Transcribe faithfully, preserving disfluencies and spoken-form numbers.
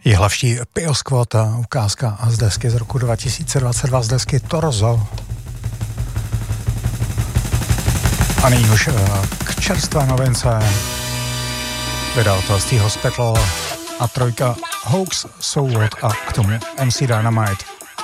Jihlavští Pio Squad, ukázka z desky z roku dva tisíce dvacet dva, z desky Torzo. A nyní už k čerstvé novince vydavatelství Hospital a trojka Hoax, So What a k tomu M C Dynamite.